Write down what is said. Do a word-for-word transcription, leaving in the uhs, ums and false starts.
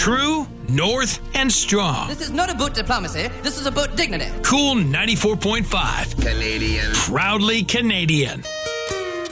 True, North, and strong. This is not about diplomacy. This is about dignity. Cool ninety-four point five. Canadian. Proudly Canadian.